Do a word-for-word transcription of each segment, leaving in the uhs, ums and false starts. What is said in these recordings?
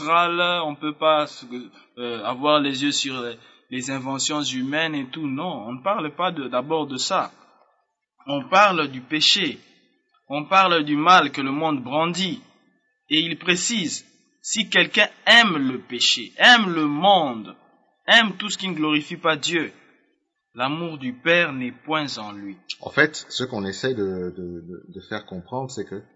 astrales, on ne peut pas euh, avoir les yeux sur les, les inventions humaines et tout. Non, on ne parle pas de, d'abord de ça. On parle du péché. On parle du mal que le monde brandit. Et il précise, si quelqu'un aime le péché, aime le monde, aime tout ce qui ne glorifie pas Dieu, l'amour du Père n'est point en lui. En fait, ce qu'on essaie de, de, de, de faire comprendre, c'est que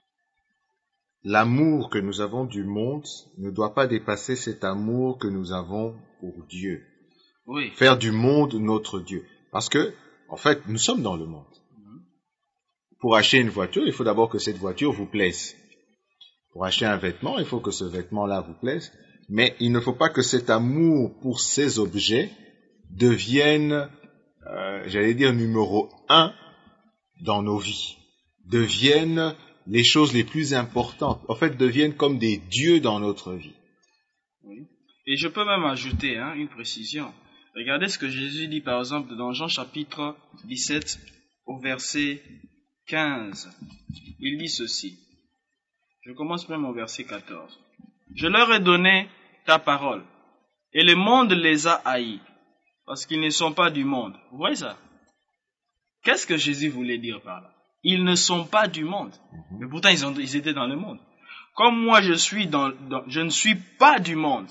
l'amour que nous avons du monde ne doit pas dépasser cet amour que nous avons pour Dieu. Oui. Faire du monde notre Dieu. Parce que, en fait, nous sommes dans le monde. Pour acheter une voiture, il faut d'abord que cette voiture vous plaise. Pour acheter un vêtement, il faut que ce vêtement-là vous plaise. Mais il ne faut pas que cet amour pour ces objets devienne, euh, j'allais dire, numéro un dans nos vies. Devienne les choses les plus importantes. En fait, deviennent comme des dieux dans notre vie. Oui. Et je peux même ajouter hein, une précision. Regardez ce que Jésus dit par exemple dans Jean chapitre dix-sept au verset quinze. Il dit ceci. Je commence même au verset quatorze. Je leur ai donné ta parole, et le monde les a haïs, parce qu'ils ne sont pas du monde. Vous voyez ça? Qu'est-ce que Jésus voulait dire par là? Ils ne sont pas du monde. Mm-hmm. Mais pourtant, ils, ont, ils étaient dans le monde. Comme moi, je suis dans, dans, je ne suis pas du monde.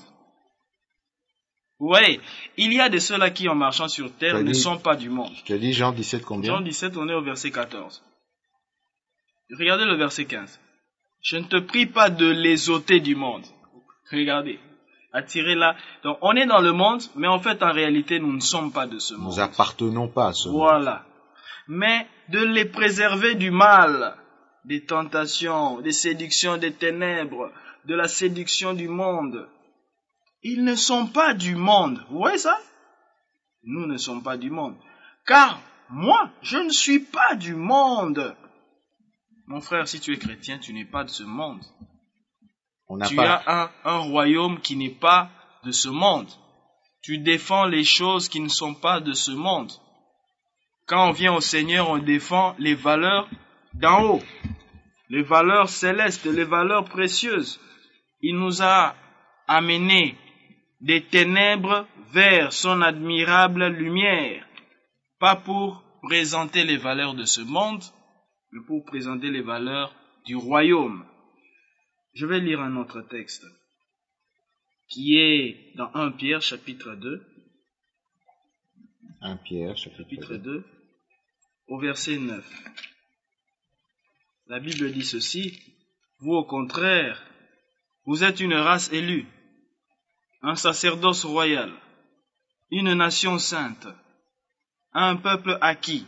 Vous voyez, il y a de ceux-là qui, en marchant sur terre, ne dit, sont pas du monde. Tu as dit Jean dix-sept combien? Jean dix-sept, on est au verset quatorze. Regardez le verset quinze. Je ne te prie pas de les ôter du monde. Regardez. Attirez là. Donc, on est dans le monde, mais en fait, en réalité, nous ne sommes pas de ce monde. Nous appartenons pas à ce monde. Voilà. Mais de les préserver du mal, des tentations, des séductions des ténèbres, de la séduction du monde. Ils ne sont pas du monde. Vous voyez ça? Nous ne sommes pas du monde. Car moi, je ne suis pas du monde. Mon frère, si tu es chrétien, tu n'es pas de ce monde. On n'a tu pas... as un, un royaume qui n'est pas de ce monde. Tu défends les choses qui ne sont pas de ce monde. Quand on vient au Seigneur, on défend les valeurs d'en haut, les valeurs célestes, les valeurs précieuses. Il nous a amenés des ténèbres vers son admirable lumière, pas pour présenter les valeurs de ce monde, mais pour présenter les valeurs du royaume. Je vais lire un autre texte, qui est dans Premier Pierre, chapitre deux. Premier Pierre, chapitre, chapitre deux, au verset neuf. La Bible dit ceci, « Vous, au contraire, vous êtes une race élue, un sacerdoce royal, une nation sainte, un peuple acquis,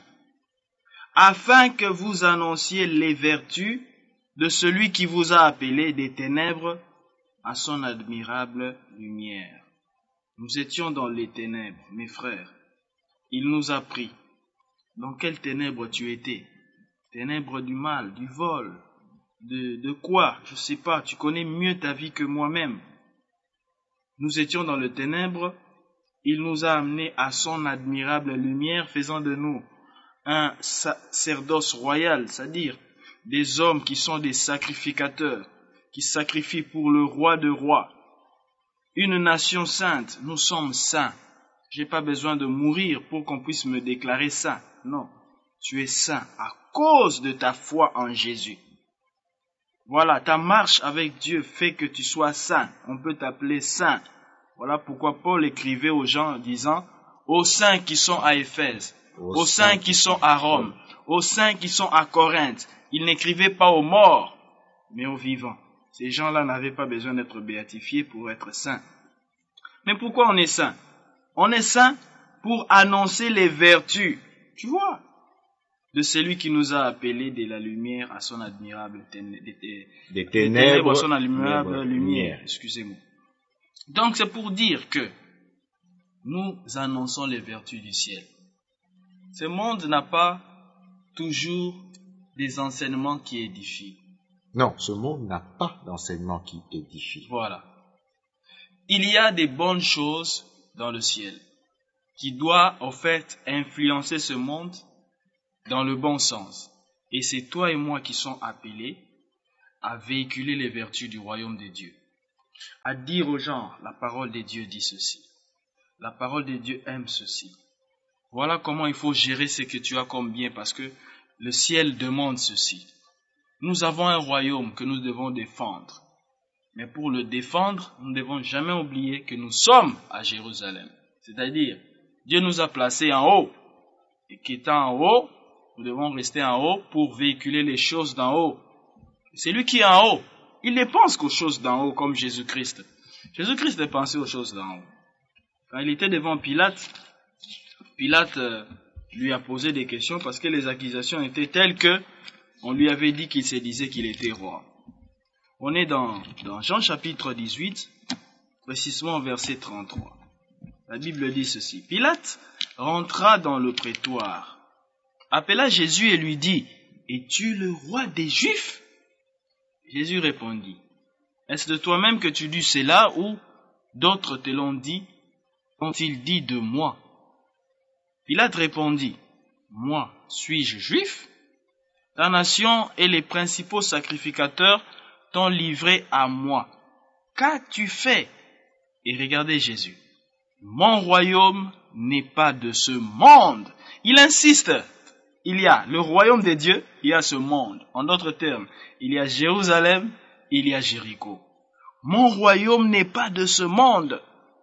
afin que vous annonciez les vertus de celui qui vous a appelé des ténèbres à son admirable lumière. » Nous étions dans les ténèbres, mes frères. Il nous a pris. Dans quelles ténèbres tu étais? Ténèbres du mal, du vol, de, de quoi? Je ne sais pas, tu connais mieux ta vie que moi-même. Nous étions dans les ténèbres, il nous a amenés à son admirable lumière, faisant de nous un sacerdoce royal, c'est-à-dire des hommes qui sont des sacrificateurs, qui sacrifient pour le roi de rois. Une nation sainte, nous sommes saints. Je n'ai pas besoin de mourir pour qu'on puisse me déclarer saint. Non, tu es saint à cause de ta foi en Jésus. Voilà, ta marche avec Dieu fait que tu sois saint. On peut t'appeler saint. Voilà pourquoi Paul écrivait aux gens en disant « Aux saints qui sont à Éphèse, aux, aux saints qui sont à Rome, aux saints qui sont à Corinthe. » Il n'écrivait pas aux morts, mais aux vivants. Ces gens-là n'avaient pas besoin d'être béatifiés pour être saints. Mais pourquoi on est saint? On est saint pour annoncer les vertus, tu vois, de celui qui nous a appelés de la lumière à son admirable ténèbres, des, des, des ténèbres à son admirable lumière. Excusez-moi. Donc c'est pour dire que nous annonçons les vertus du ciel. Ce monde n'a pas toujours des enseignements qui édifient. Non, ce monde n'a pas d'enseignement qui édifie. Voilà. Il y a des bonnes choses dans le ciel qui doivent en fait influencer ce monde dans le bon sens. Et c'est toi et moi qui sommes appelés à véhiculer les vertus du royaume de Dieu. à dire aux gens, la parole de Dieu dit ceci. La parole de Dieu aime ceci. Voilà comment il faut gérer ce que tu as comme bien, parce que le ciel demande ceci. Nous avons un royaume que nous devons défendre. Mais pour le défendre, nous ne devons jamais oublier que nous sommes à Jérusalem. C'est-à-dire, Dieu nous a placés en haut. Et qu'étant en haut, nous devons rester en haut pour véhiculer les choses d'en haut. C'est lui qui est en haut. Il ne pense qu'aux choses d'en haut comme Jésus-Christ. Jésus-Christ a pensé aux choses d'en haut. Quand il était devant Pilate, Pilate euh, lui a posé des questions parce que les accusations étaient telles que on lui avait dit qu'il se disait qu'il était roi. On est dans, dans Jean chapitre dix-huit, précisément verset trente-trois. La Bible dit ceci. Pilate rentra dans le prétoire, appela Jésus et lui dit, « Es-tu le roi des Juifs ?» Jésus répondit, « Est-ce de toi-même que tu dis cela ou d'autres te l'ont dit, ont-ils dit de moi ?» Pilate répondit, « Moi, suis-je juif ? Ta nation et les principaux sacrificateurs t'ont livré à moi. Qu'as-tu fait ?» Et regardez Jésus. « Mon royaume n'est pas de ce monde. » Il insiste. Il y a le royaume de Dieu, il y a ce monde. En d'autres termes, il y a Jérusalem, il y a Jéricho. « Mon royaume n'est pas de ce monde. »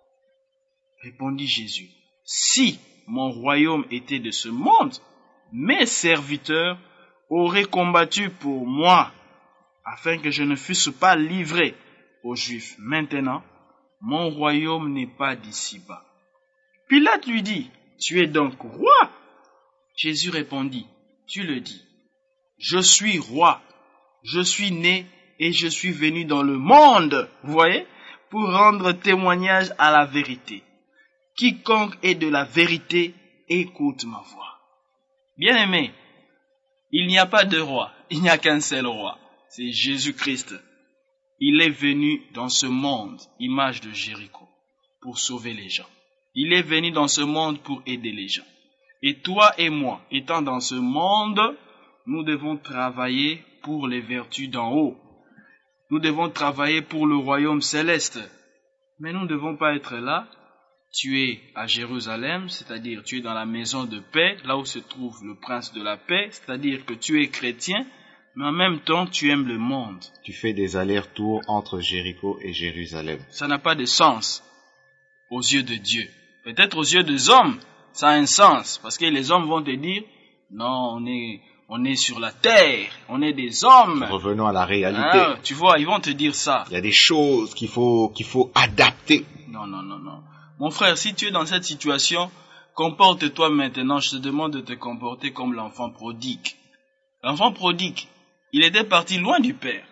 Répondit Jésus. « Si mon royaume était de ce monde, mes serviteurs auraient combattu pour moi, afin que je ne fusse pas livré aux Juifs. Maintenant, mon royaume n'est pas d'ici-bas. » Pilate lui dit, « Tu es donc roi ?» Jésus répondit, « Tu le dis. Je suis roi. Je suis né et je suis venu dans le monde, vous voyez, pour rendre témoignage à la vérité. Quiconque est de la vérité, écoute ma voix. » Bien-aimé, il n'y a pas de roi, il n'y a qu'un seul roi, c'est Jésus-Christ. Il est venu dans ce monde, image de Jéricho, pour sauver les gens. Il est venu dans ce monde pour aider les gens. Et toi et moi, étant dans ce monde, nous devons travailler pour les vertus d'en haut. Nous devons travailler pour le royaume céleste. Mais nous ne devons pas être là. Tu es à Jérusalem, c'est-à-dire tu es dans la maison de paix, là où se trouve le prince de la paix, c'est-à-dire que tu es chrétien, mais en même temps tu aimes le monde. Tu fais des allers-retours entre Jéricho et Jérusalem. Ça n'a pas de sens aux yeux de Dieu. Peut-être aux yeux des hommes, ça a un sens, parce que les hommes vont te dire, non, on est, on est sur la terre, on est des hommes. Revenons à la réalité. Ah, tu vois, ils vont te dire ça. Il y a des choses qu'il faut, qu'il faut adapter. Non, non, non, non. Mon frère, si tu es dans cette situation, comporte-toi maintenant, je te demande de te comporter comme l'enfant prodigue. L'enfant prodigue, il était parti loin du Père.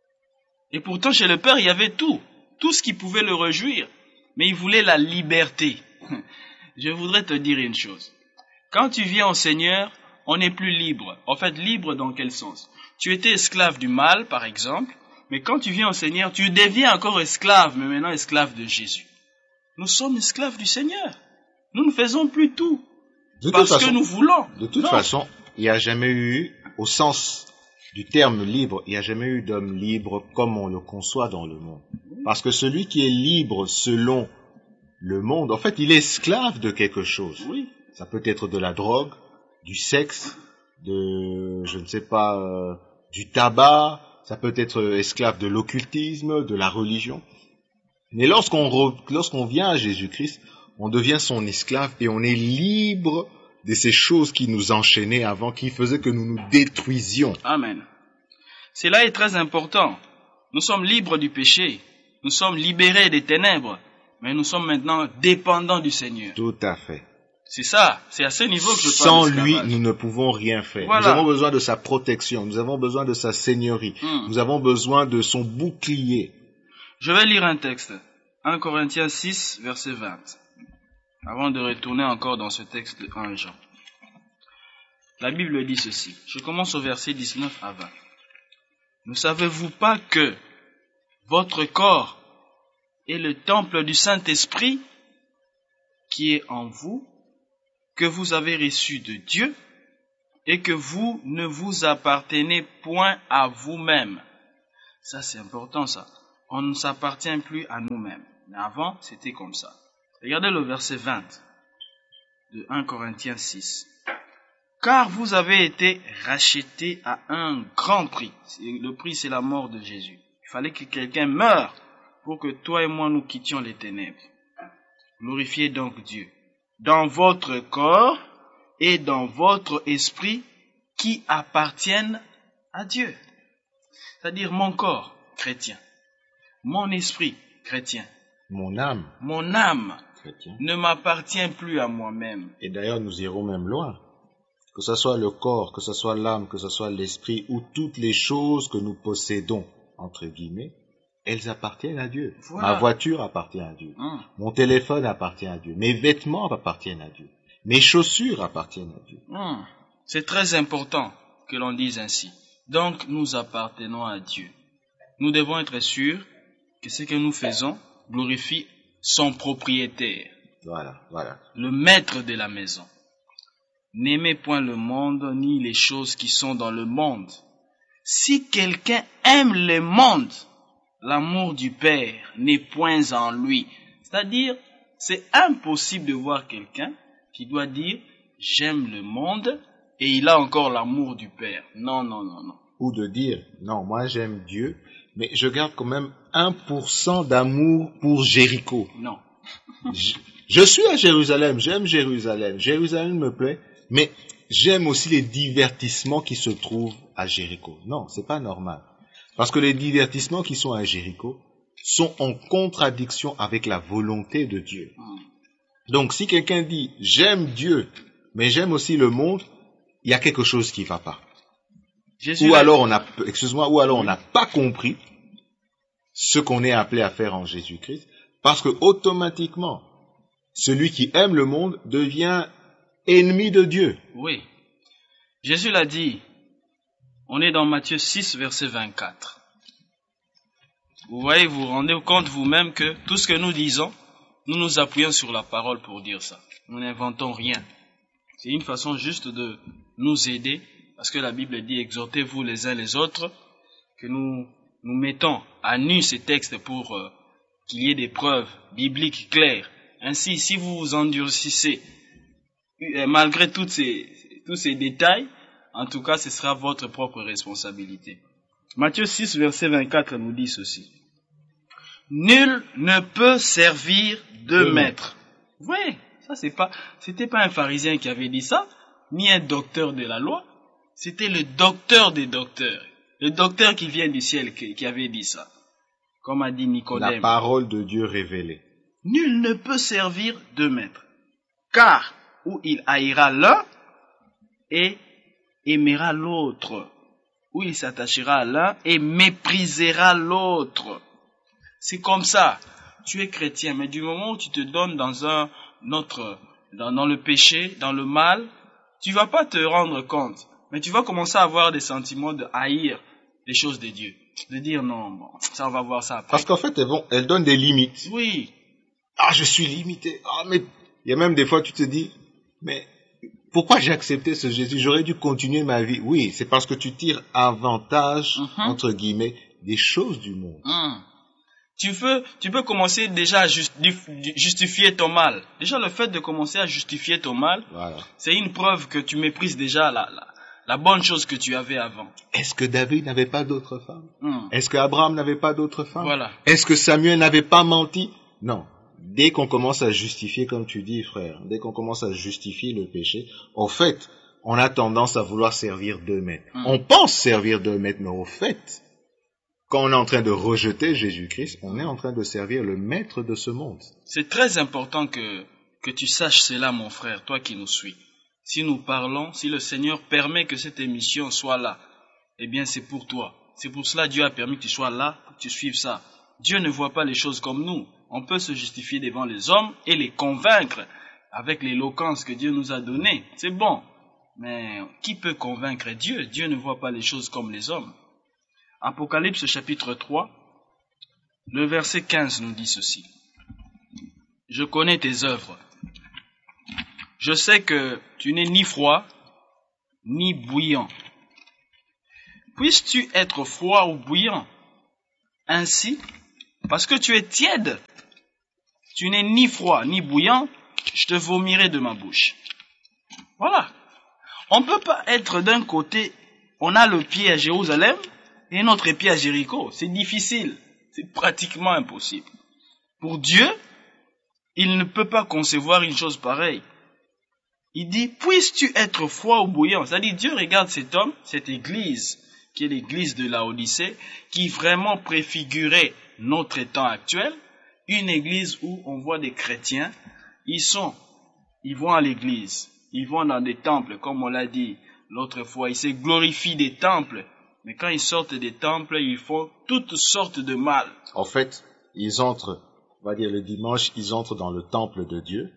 Et pourtant, chez le Père, il y avait tout, tout ce qui pouvait le réjouir. Mais il voulait la liberté. Je voudrais te dire une chose. Quand tu viens au Seigneur, on n'est plus libre. En fait, libre dans quel sens? Tu étais esclave du mal, par exemple, mais quand tu viens au Seigneur, tu deviens encore esclave, mais maintenant esclave de Jésus. Nous sommes esclaves du Seigneur. Nous ne faisons plus tout De parce façon, que nous voulons. De toute non. façon, il n'y a jamais eu, au sens du terme libre, il n'y a jamais eu d'homme libre comme on le conçoit dans le monde. Parce que celui qui est libre selon le monde, en fait, il est esclave de quelque chose. Oui. Ça peut être de la drogue, du sexe, de, je ne sais pas, euh, du tabac, ça peut être esclave de l'occultisme, de la religion. Mais lorsqu'on re, lorsqu'on vient à Jésus-Christ, on devient son esclave et on est libre de ces choses qui nous enchaînaient avant, qui faisaient que nous nous détruisions. Amen. Cela est très important. Nous sommes libres du péché. Nous sommes libérés des ténèbres. Mais nous sommes maintenant dépendants du Seigneur. Tout à fait. C'est ça. C'est à ce niveau que je parle. Sans lui, nous ne pouvons rien faire. Voilà. Nous avons besoin de sa protection. Nous avons besoin de sa seigneurie. Hmm. Nous avons besoin de son bouclier. Je vais lire un texte. un Corinthiens six, verset vingt. Avant de retourner encore dans ce texte de un Jean. La Bible dit ceci. Je commence au verset dix-neuf à vingt. Ne savez-vous pas que votre corps est le temple du Saint-Esprit qui est en vous, que vous avez reçu de Dieu, et que vous ne vous appartenez point à vous-même. Ça, c'est important, ça. on ne s'appartient plus à nous-mêmes. Mais avant, c'était comme ça. Regardez le verset vingt de premier Corinthiens six. Car vous avez été rachetés à un grand prix. Le prix, c'est la mort de Jésus. Il fallait que quelqu'un meure pour que toi et moi nous quittions les ténèbres. Glorifiez donc Dieu dans votre corps et dans votre esprit qui appartiennent à Dieu. C'est-à-dire mon corps chrétien, mon esprit chrétien, Mon âme mon âme chrétien. ne m'appartient plus à moi-même. Et d'ailleurs, nous irons même loin. Que ce soit le corps, que ce soit l'âme, que ce soit l'esprit, ou toutes les choses que nous possédons, entre guillemets, elles appartiennent à Dieu. Voilà. Ma voiture appartient à Dieu. Hum. Mon téléphone appartient à Dieu. Mes vêtements appartiennent à Dieu. Mes chaussures appartiennent à Dieu. Hum. C'est très important que l'on dise ainsi. Donc, nous appartenons à Dieu. Nous devons être sûrs que ce que nous faisons glorifie son propriétaire, Voilà, voilà. le maître de la maison. N'aimez point le monde ni les choses qui sont dans le monde. Si quelqu'un aime le monde, l'amour du Père n'est point en lui. C'est-à-dire, c'est impossible de voir quelqu'un qui doit dire « j'aime le monde » et il a encore l'amour du Père. Non, non, non, non. Ou de dire, non, moi j'aime Dieu, mais je garde quand même un pour cent d'amour pour Jéricho. Non. je, je suis à Jérusalem, j'aime Jérusalem, Jérusalem me plaît, mais j'aime aussi les divertissements qui se trouvent à Jéricho. Non, c'est pas normal. Parce que les divertissements qui sont à Jéricho sont en contradiction avec la volonté de Dieu. Donc si quelqu'un dit, j'aime Dieu, mais j'aime aussi le monde, il y a quelque chose qui ne va pas. Jésus Ou l'a- alors on a, excuse-moi, ou alors on n'a pas compris ce qu'on est appelé à faire en Jésus-Christ, parce que automatiquement, celui qui aime le monde devient ennemi de Dieu. Oui. Jésus l'a dit. On est dans Matthieu six, verset vingt-quatre. Vous voyez, vous vous rendez compte vous-même que tout ce que nous disons, nous nous appuyons sur la parole pour dire ça. Nous n'inventons rien. C'est une façon juste de nous aider, parce que la Bible dit « Exhortez-vous les uns les autres », que nous nous mettons à nu ces textes pour euh, qu'il y ait des preuves bibliques claires. Ainsi, si vous vous endurcissez, euh, malgré toutes ces, tous ces détails, en tout cas, ce sera votre propre responsabilité. Matthieu six, verset vingt-quatre nous dit ceci. Nul ne peut servir deux Deux maîtres. Oui, ça c'est pas, c'était pas un pharisien qui avait dit ça, ni un docteur de la loi. C'était le docteur des docteurs. Le docteur qui vient du ciel qui, qui avait dit ça. Comme a dit La Nicodème. parole de Dieu révélée. Nul ne peut servir deux maîtres. Car, ou il haïra l'un et aimera l'autre, ou il s'attachera à l'un et méprisera l'autre. C'est comme ça. Tu es chrétien, mais du moment où tu te donnes dans un autre, dans, dans le péché, dans le mal, tu vas pas te rendre compte. Mais tu vas commencer à avoir des sentiments de haïr les choses de Dieu. De dire non, bon, ça on va voir ça après. Parce qu'en fait, elles, vont, elles donnent des limites. Oui, Ah, je suis limité. Ah, mais il y a même des fois, tu te dis, mais pourquoi j'ai accepté ce Jésus? J'aurais dû continuer ma vie. Oui, c'est parce que tu tires avantage, Mhm. entre guillemets, des choses du monde. hum. Tu peux, tu peux commencer déjà à justi- justifier ton mal. Déjà le fait de commencer à justifier ton mal, Voilà. c'est une preuve que tu méprises déjà la, la, la bonne chose que tu avais avant. Est-ce que David n'avait pas d'autres femmes? Hum. Est-ce que Abraham n'avait pas d'autres femmes? Voilà. Est-ce que Samuel n'avait pas menti? Non. Dès qu'on commence à justifier, comme tu dis, frère, dès qu'on commence à justifier le péché, au fait, on a tendance à vouloir servir deux maîtres. Mm. On pense servir deux maîtres, mais au fait, quand on est en train de rejeter Jésus-Christ, on est en train de servir le maître de ce monde. C'est très important que, que tu saches cela, mon frère, toi qui nous suis. Si nous parlons, si le Seigneur permet que cette émission soit là, eh bien c'est pour toi. C'est pour cela que Dieu a permis que tu sois là, que tu suives ça. Dieu ne voit pas les choses comme nous. On peut se justifier devant les hommes et les convaincre avec l'éloquence que Dieu nous a donnée. C'est bon. Mais qui peut convaincre Dieu? Dieu ne voit pas les choses comme les hommes. Apocalypse chapitre trois, le verset quinze nous dit ceci. Je connais tes œuvres. Je sais que tu n'es ni froid, ni bouillant. Puisses-tu être froid ou bouillant? Ainsi, parce que tu es tiède. Tu n'es ni froid, ni bouillant, je te vomirai de ma bouche. Voilà. On ne peut pas être d'un côté, on a le pied à Jérusalem et notre pied à Jéricho. C'est difficile. C'est pratiquement impossible. Pour Dieu, il ne peut pas concevoir une chose pareille. Il dit, puisses-tu être froid ou bouillant? C'est-à-dire, Dieu regarde cet homme, cette église, qui est l'église de Laodicée, qui vraiment préfigurait notre temps actuel, une église où on voit des chrétiens, ils sont, ils vont à l'église, ils vont dans des temples, comme on l'a dit l'autre fois, ils se glorifient des temples, mais quand ils sortent des temples, ils font toutes sortes de mal. En fait, ils entrent, on va dire le dimanche, ils entrent dans le temple de Dieu,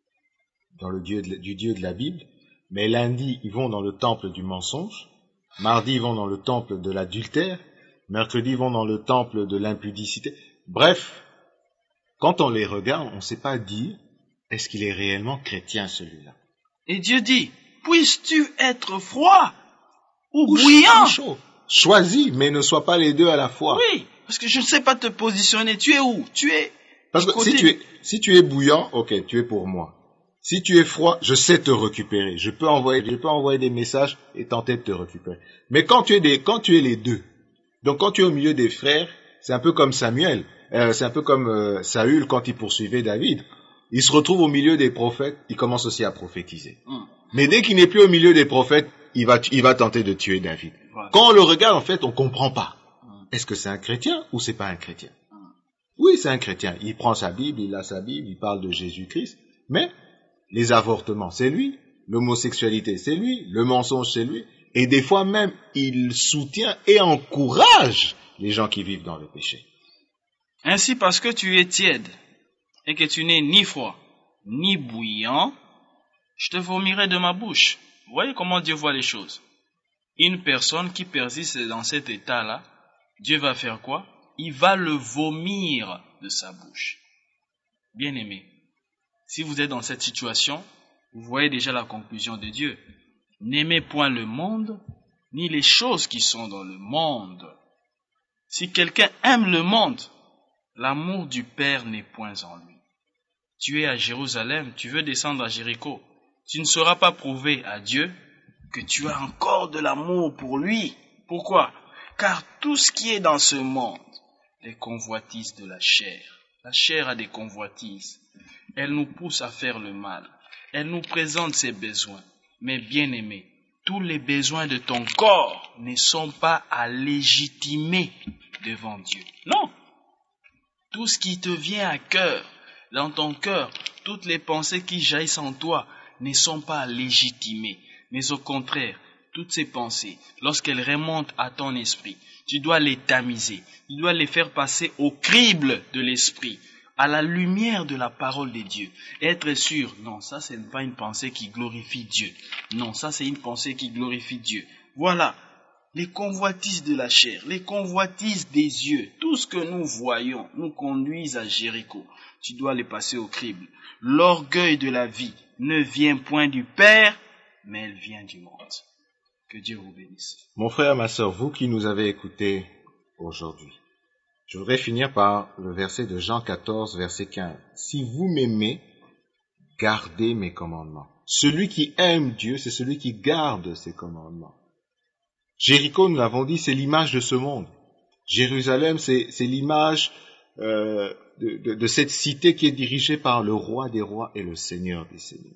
dans le Dieu de, du Dieu de la Bible, mais lundi, ils vont dans le temple du mensonge, mardi, ils vont dans le temple de l'adultère, mercredi, ils vont dans le temple de l'impudicité. Bref, quand on les regarde, on ne sait pas dire, est-ce qu'il est réellement chrétien celui-là? Et Dieu dit, puisses-tu être froid ou, ou bouillant? Chaud. Choisis, mais ne sois pas les deux à la fois. Oui, parce que je ne sais pas te positionner. Tu es où? Tu es... Parce que si tu es, si tu es bouillant, ok, tu es pour moi. Si tu es froid, je sais te récupérer. Je peux envoyer, je peux envoyer des messages et tenter de te récupérer. Mais quand tu es des, quand tu es les deux, donc quand tu es au milieu des frères, c'est un peu comme Samuel, euh, c'est un peu comme euh, Saül quand il poursuivait David. Il se retrouve au milieu des prophètes, il commence aussi à prophétiser. Mm. Mais dès qu'il n'est plus au milieu des prophètes, il va, il va tenter de tuer David. Ouais. Quand on le regarde, en fait, on comprend pas. Mm. Est-ce que c'est un chrétien ou c'est pas un chrétien? Mm. Oui, c'est un chrétien. Il prend sa Bible, il a sa Bible, il parle de Jésus-Christ, mais les avortements, c'est lui. L'homosexualité, c'est lui. Le mensonge, c'est lui. Et des fois même, il soutient et encourage les gens qui vivent dans le péché. Ainsi, parce que tu es tiède et que tu n'es ni froid, ni bouillant, je te vomirai de ma bouche. Vous voyez comment Dieu voit les choses? Une personne qui persiste dans cet état-là, Dieu va faire quoi? Il va le vomir de sa bouche. Bien-aimé, si vous êtes dans cette situation, vous voyez déjà la conclusion de Dieu. N'aimez point le monde, ni les choses qui sont dans le monde. Si quelqu'un aime le monde, l'amour du Père n'est point en lui. Tu es à Jérusalem, tu veux descendre à Jéricho. Tu ne sauras pas prouver à Dieu que tu as encore de l'amour pour lui. Pourquoi? Car tout ce qui est dans ce monde, les convoitises de la chair. La chair a des convoitises. Elle nous pousse à faire le mal. Elle nous présente ses besoins. Mais bien aimé, tous les besoins de ton corps ne sont pas à légitimer devant Dieu. Non. Tout ce qui te vient à cœur, dans ton cœur, toutes les pensées qui jaillissent en toi ne sont pas à légitimer. Mais au contraire, toutes ces pensées, lorsqu'elles remontent à ton esprit, tu dois les tamiser. Tu dois les faire passer au crible de l'esprit, à la lumière de la parole de Dieu. Être sûr, non, ça c'est pas une pensée qui glorifie Dieu. Non, ça c'est une pensée qui glorifie Dieu. Voilà, les convoitises de la chair, les convoitises des yeux, tout ce que nous voyons nous conduisent à Jéricho. Tu dois les passer au crible. L'orgueil de la vie ne vient point du Père, mais elle vient du monde. Que Dieu vous bénisse. Mon frère, ma sœur, vous qui nous avez écoutés aujourd'hui, je voudrais finir par le verset de Jean quatorze, verset quinze. Si vous m'aimez, gardez mes commandements. Celui qui aime Dieu, c'est celui qui garde ses commandements. Jéricho, nous l'avons dit, c'est l'image de ce monde. Jérusalem, c'est, c'est l'image euh, de, de, de cette cité qui est dirigée par le roi des rois et le seigneur des seigneurs.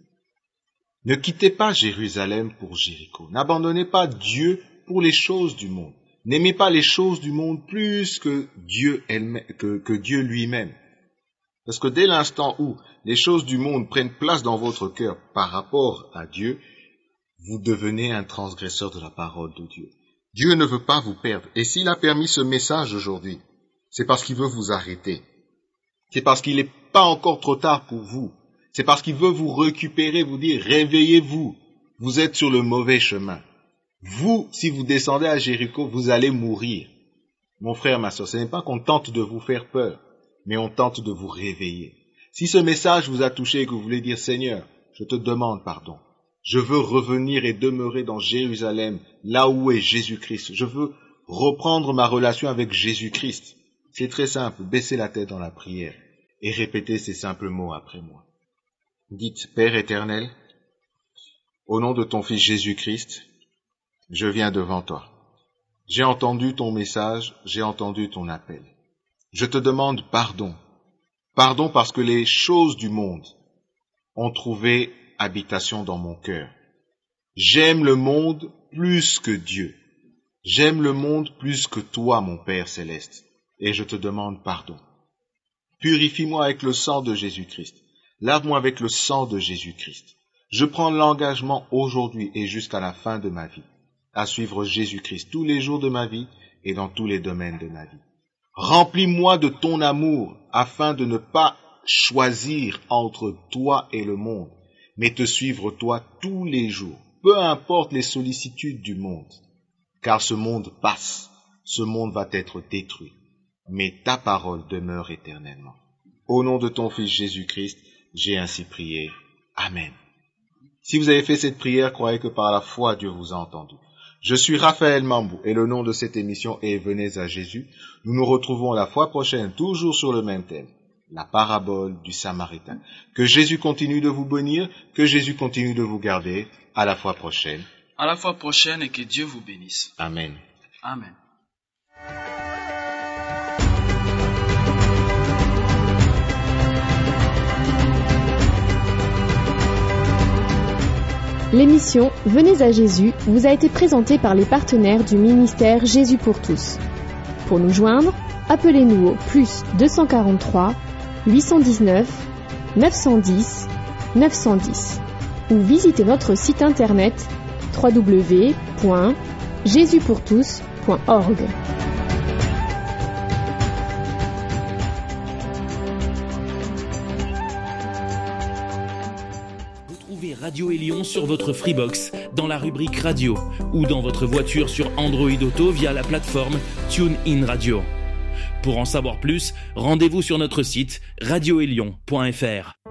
Ne quittez pas Jérusalem pour Jéricho. N'abandonnez pas Dieu pour les choses du monde. N'aimez pas les choses du monde plus que Dieu, elle, que, que Dieu lui-même. Parce que dès l'instant où les choses du monde prennent place dans votre cœur par rapport à Dieu, vous devenez un transgresseur de la parole de Dieu. Dieu ne veut pas vous perdre. Et s'il a permis ce message aujourd'hui, c'est parce qu'il veut vous arrêter. C'est parce qu'il n'est pas encore trop tard pour vous. C'est parce qu'il veut vous récupérer, vous dire, réveillez-vous. Vous êtes sur le mauvais chemin. Vous, si vous descendez à Jéricho, vous allez mourir. Mon frère, ma soeur, ce n'est pas qu'on tente de vous faire peur, mais on tente de vous réveiller. Si ce message vous a touché et que vous voulez dire, Seigneur, je te demande pardon. Je veux revenir et demeurer dans Jérusalem, là où est Jésus-Christ. Je veux reprendre ma relation avec Jésus-Christ. C'est très simple, baissez la tête dans la prière et répétez ces simples mots après moi. Dites, Père éternel, au nom de ton Fils Jésus-Christ, je viens devant toi. J'ai entendu ton message, j'ai entendu ton appel. Je te demande pardon. Pardon parce que les choses du monde ont trouvé habitation dans mon cœur. J'aime le monde plus que Dieu. J'aime le monde plus que toi, mon Père céleste. Et je te demande pardon. Purifie-moi avec le sang de Jésus-Christ. Lave-moi avec le sang de Jésus-Christ. Je prends l'engagement aujourd'hui et jusqu'à la fin de ma vie à suivre Jésus-Christ tous les jours de ma vie et dans tous les domaines de ma vie. Remplis-moi de ton amour afin de ne pas choisir entre toi et le monde, mais te suivre toi tous les jours, peu importe les sollicitudes du monde. Car ce monde passe, ce monde va être détruit, mais ta parole demeure éternellement. Au nom de ton Fils Jésus-Christ, j'ai ainsi prié. Amen. Si vous avez fait cette prière, croyez que par la foi, Dieu vous a entendu. Je suis Raphaël Mambou et le nom de cette émission est Venez à Jésus. Nous nous retrouvons la fois prochaine, toujours sur le même thème, la parabole du Samaritain. Que Jésus continue de vous bénir, que Jésus continue de vous garder. À la fois prochaine. À la fois prochaine et que Dieu vous bénisse. Amen. Amen. L'émission Venez à Jésus vous a été présentée par les partenaires du ministère Jésus pour tous. Pour nous joindre, appelez-nous au plus deux cent quarante-trois, huit cent dix-neuf, neuf cent dix, neuf cent dix ou visitez notre site internet w w w point jésus pour tous point org. Radio Élion sur votre Freebox, dans la rubrique Radio, ou dans votre voiture sur Android Auto via la plateforme TuneIn Radio. Pour en savoir plus, rendez-vous sur notre site radio élion point f r.